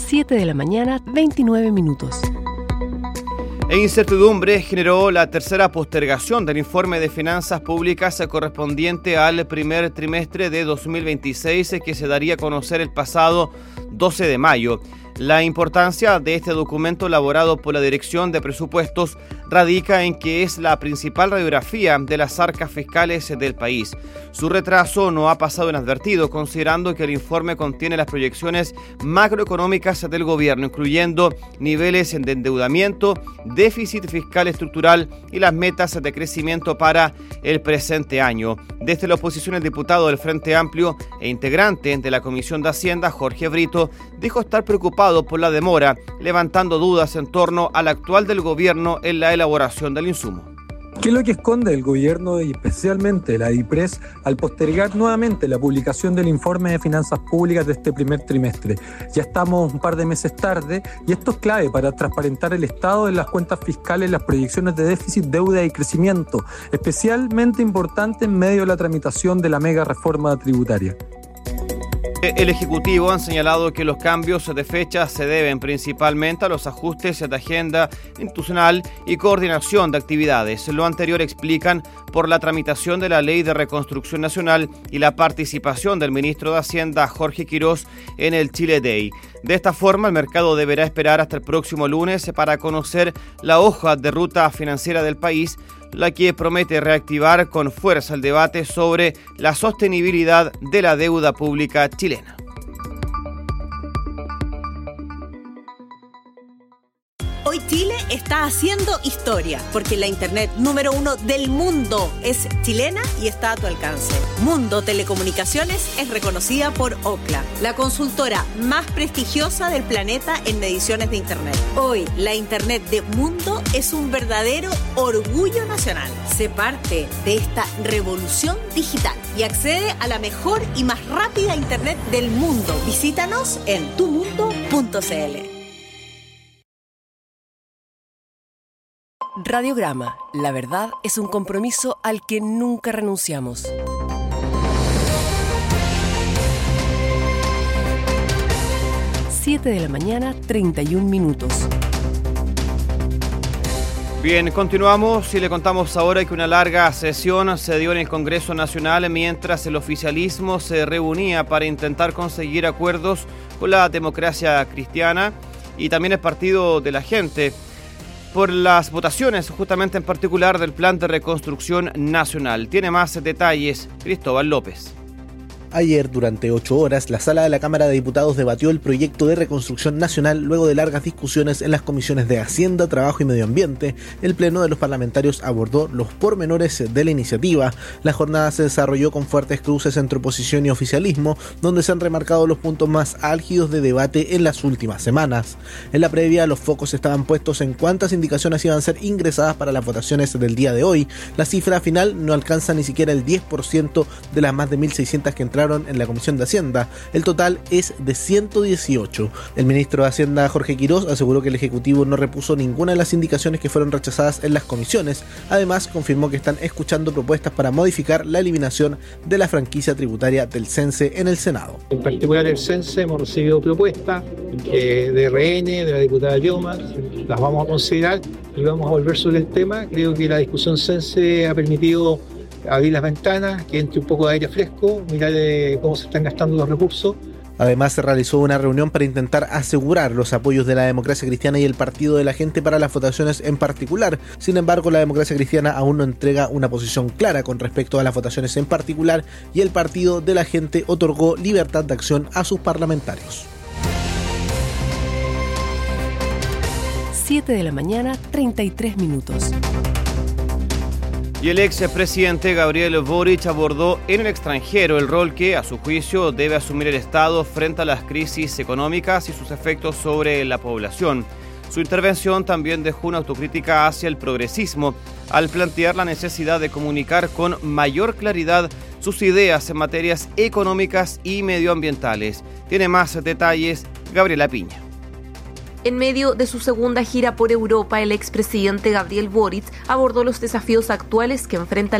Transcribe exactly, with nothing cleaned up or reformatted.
siete de la mañana, veintinueve minutos. E incertidumbre generó la tercera postergación del informe de finanzas públicas correspondiente al primer trimestre de dos mil veintiséis, que se daría a conocer el pasado doce de mayo. La importancia de este documento elaborado por la Dirección de Presupuestos radica en que es la principal radiografía de las arcas fiscales del país. Su retraso no ha pasado inadvertido, considerando que el informe contiene las proyecciones macroeconómicas del gobierno, incluyendo niveles de endeudamiento, déficit fiscal estructural y las metas de crecimiento para el presente año. Desde la oposición, el diputado del Frente Amplio e integrante de la Comisión de Hacienda, Jorge Brito, dijo estar preocupado por la demora, levantando dudas en torno al actual del gobierno en la elaboración del insumo. ¿Qué es lo que esconde el gobierno y especialmente la DIPRES al postergar nuevamente la publicación del informe de finanzas públicas de este primer trimestre? Ya estamos un par de meses tarde y esto es clave para transparentar el estado de las cuentas fiscales, las proyecciones de déficit, deuda y crecimiento, especialmente importante en medio de la tramitación de la mega reforma tributaria. El Ejecutivo han señalado que los cambios de fecha se deben principalmente a los ajustes de agenda institucional y coordinación de actividades. Lo anterior explican por la tramitación de la Ley de Reconstrucción Nacional y la participación del ministro de Hacienda, Jorge Quirós, en el Chile Day. De esta forma, el mercado deberá esperar hasta el próximo lunes para conocer la hoja de ruta financiera del país, la que promete reactivar con fuerza el debate sobre la sostenibilidad de la deuda pública chilena. Hoy Chile está haciendo historia, porque la internet número uno del mundo es chilena y está a tu alcance. Mundo Telecomunicaciones es reconocida por Ookla, la consultora más prestigiosa del planeta en mediciones de internet. Hoy, la internet de Mundo es un verdadero orgullo nacional. Sé parte de esta revolución digital y accede a la mejor y más rápida internet del mundo. Visítanos en tu mundo punto c l. Radiograma. La verdad es un compromiso al que nunca renunciamos. siete de la mañana, treinta y un minutos. Bien, continuamos y le contamos ahora que una larga sesión se dio en el Congreso Nacional mientras el oficialismo se reunía para intentar conseguir acuerdos con la Democracia Cristiana y también el Partido de la Gente por las votaciones, justamente en particular del Plan de Reconstrucción Nacional. Tiene más detalles Cristóbal López. Ayer, durante ocho horas, la sala de la Cámara de Diputados debatió el proyecto de reconstrucción nacional luego de largas discusiones en las comisiones de Hacienda, Trabajo y Medio Ambiente. El pleno de los parlamentarios abordó los pormenores de la iniciativa. La jornada se desarrolló con fuertes cruces entre oposición y oficialismo, donde se han remarcado los puntos más álgidos de debate en las últimas semanas. En la previa, los focos estaban puestos en cuántas indicaciones iban a ser ingresadas para las votaciones del día de hoy. La cifra final no alcanza ni siquiera el diez por ciento de las más de mil seiscientas que entraron en la Comisión de Hacienda. El total es de ciento dieciocho. El ministro de Hacienda, Jorge Quirós, aseguró que el Ejecutivo no repuso ninguna de las indicaciones que fueron rechazadas en las comisiones. Además, confirmó que están escuchando propuestas para modificar la eliminación de la franquicia tributaria del Cense en el Senado. En particular el Cense hemos recibido propuestas eh, de R N, de la diputada Yoma, las vamos a considerar y vamos a volver sobre el tema. Creo que la discusión Cense ha permitido abrir las ventanas, que entre un poco de aire fresco, mirar eh, cómo se están gastando los recursos. Además, se realizó una reunión para intentar asegurar los apoyos de la Democracia Cristiana y el Partido de la Gente para las votaciones en particular. Sin embargo, la Democracia Cristiana aún no entrega una posición clara con respecto a las votaciones en particular y el Partido de la Gente otorgó libertad de acción a sus parlamentarios. siete de la mañana, treinta y tres minutos. Y el expresidente Gabriel Boric abordó en el extranjero el rol que, a su juicio, debe asumir el Estado frente a las crisis económicas y sus efectos sobre la población. Su intervención también dejó una autocrítica hacia el progresismo, al plantear la necesidad de comunicar con mayor claridad sus ideas en materias económicas y medioambientales. Tiene más detalles Gabriela Piña. En medio de su segunda gira por Europa, el expresidente Gabriel Boric abordó los desafíos actuales que enfrenta